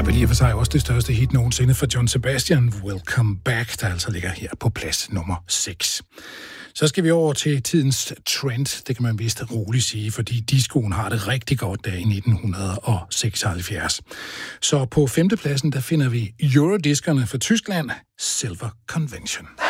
er vel i og for sig også det største hit nogensinde for John Sebastian, Welcome Back, der altså ligger her på plads nummer 6. Så skal vi over til tidens trend, det kan man vist roligt sige, fordi discoen har det rigtig godt der i 1976. Så på 5. pladsen, der finder vi Eurodiskerne fra Tyskland, Silver Convention.